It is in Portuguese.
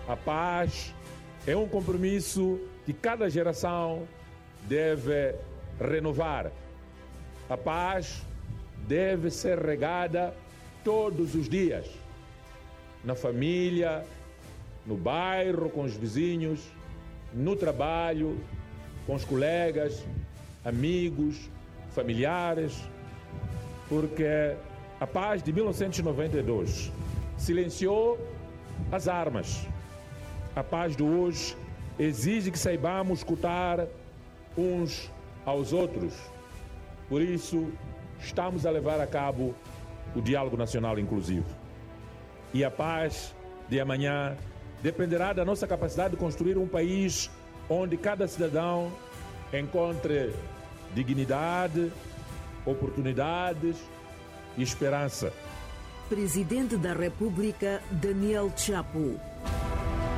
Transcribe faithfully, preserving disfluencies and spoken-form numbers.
A paz é um compromisso que cada geração deve renovar. A paz deve ser regada todos os dias, na família, no bairro, com os vizinhos, no trabalho, com os colegas, amigos, familiares, porque a paz de mil novecentos e noventa e dois silenciou as armas. A paz de hoje exige que saibamos escutar uns aos outros. Por isso, estamos a levar a cabo o Diálogo Nacional Inclusivo. E a paz de amanhã dependerá da nossa capacidade de construir um país onde cada cidadão encontre dignidade, oportunidades e esperança. Presidente da República, Daniel Chapo.